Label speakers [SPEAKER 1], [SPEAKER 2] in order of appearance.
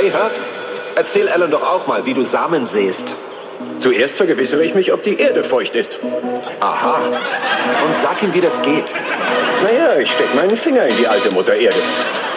[SPEAKER 1] Hey, Herb, erzähl Alan doch auch mal, wie du Samen säst.
[SPEAKER 2] Zuerst vergewissere ich mich, ob die Erde feucht ist.
[SPEAKER 1] Aha. Und sag ihm, wie das geht.
[SPEAKER 2] Naja, ich stecke meinen Finger in die alte Mutter Erde.